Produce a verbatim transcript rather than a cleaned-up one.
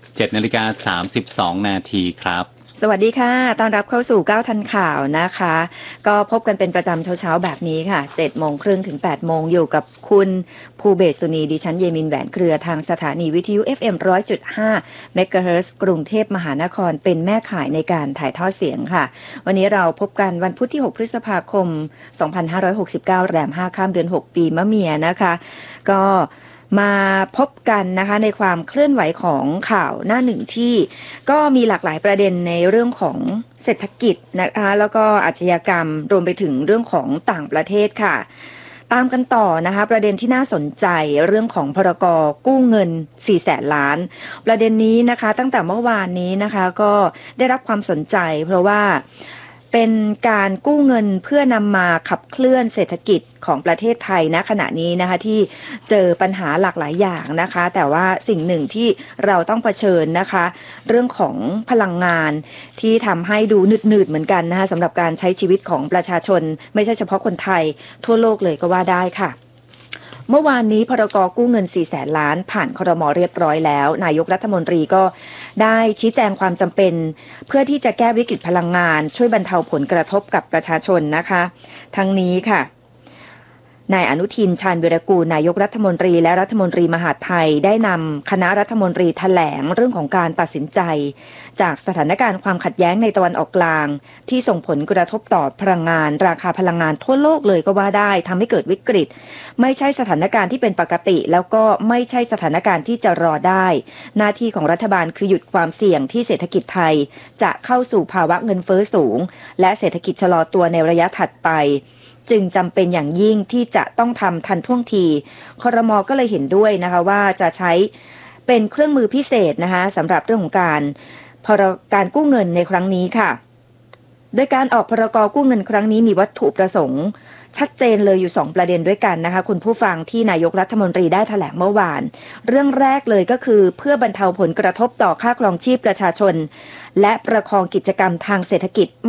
เจ็ดนาฬิกาสามสิบสองนาทีครับสวัสดีค่ะต้อนรับเข้าสู่เก้าทันข่าวนะคะก็พบกันเป็นประจำเช้าๆแบบนี้ค่ะเจ็ดโมงครึ่งถึงแปดโมงอยู่กับคุณภูเบศสุนีดิฉันเยมินแหวนเครือทางสถานีวิทยุ เอฟ เอ็ม หนึ่งร้อยจุดห้า เมกะเฮิรตซ์กรุงเทพมหานครเป็นแม่ข่ายในการถ่ายทอดเสียงค่ะวันนี้เราพบกันวันพุธที่หกพฤษภาคมสองพันห้าร้อยหกสิบเก้าแรมห้าค่ำเดือนหกปีมะเมียนะคะก็มาพบกันนะคะในความเคลื่อนไหวของข่าวหน้าหนึ่งที่ก็มีหลากหลายประเด็นในเรื่องของเศรษฐกิจนะคะแล้วก็อาชญากรรมรวมไปถึงเรื่องของต่างประเทศค่ะตามกันต่อนะคะประเด็นที่น่าสนใจเรื่องของพรกกู้เงินสี่แสนล้านประเด็นนี้นะคะตั้งแต่เมื่อวานนี้นะคะก็ได้รับความสนใจเพราะว่าเป็นการกู้เงินเพื่อนำมาขับเคลื่อนเศรษฐกิจของประเทศไทยณขณะนี้นะคะที่เจอปัญหาหลากหลายอย่างนะคะแต่ว่าสิ่งหนึ่งที่เราต้องเผชิญนะคะเรื่องของพลังงานที่ทำให้ดูหนืดๆเหมือนกันนะคะสำหรับการใช้ชีวิตของประชาชนไม่ใช่เฉพาะคนไทยทั่วโลกเลยก็ว่าได้ค่ะเมื่อวานนี้พรกกู้เงินสี่แสนล้านผ่านครม.เรียบร้อยแล้วนายกรัฐมนตรีก็ได้ชี้แจงความจำเป็นเพื่อที่จะแก้วิกฤตพลังงานช่วยบรรเทาผลกระทบกับประชาชนนะคะทั้งนี้ค่ะนายอนุทินชาญวิรากูลนายกรัฐมนตรีและรัฐมนตรีมหาดไทยได้นำคณะรัฐมนตรีแถลงเรื่องของการตัดสินใจจากสถานการณ์ความขัดแย้งในตะวันออกกลางที่ส่งผลกระทบต่อพลังงานราคาพลังงานทั่วโลกเลยก็ว่าได้ทำให้เกิดวิกฤตไม่ใช่สถานการณ์ที่เป็นปกติแล้วก็ไม่ใช่สถานการณ์ที่จะรอได้หน้าที่ของรัฐบาลคือหยุดความเสี่ยงที่เศรษฐกิจไทยจะเข้าสู่ภาวะเงินเฟ้อสูงและเศรษฐกิจชะลอตัวในระยะถัดไปจึงจำเป็นอย่างยิ่งที่จะต้องทำทันท่วงทีครม.ก็เลยเห็นด้วยนะคะว่าจะใช้เป็นเครื่องมือพิเศษนะคะสำหรับเรื่องของการพรการกู้เงินในครั้งนี้ค่ะโดยการออกพรกกู้เงินครั้งนี้มีวัตถุประสงค์ชัดเจนเลยอยู่สองประเด็นด้วยกันนะคะคุณผู้ฟังที่นายกรัฐมนตรีได้แถลงเมื่อวานเรื่องแรกเลยก็คือเพื่อบรรเทาผลกระทบต่อค่าครองชีพประชาชนและประคองกิจกรรมทางเศรษฐกิจ